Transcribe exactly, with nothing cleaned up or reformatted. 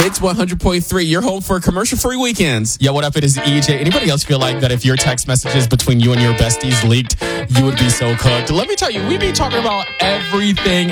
Hits one hundred point three, your home for commercial-free weekends. Yo, what up? It is E J. Anybody else feel like that if your text messages between you and your besties leaked, you would be so cooked? Let me tell you, we be talking about everything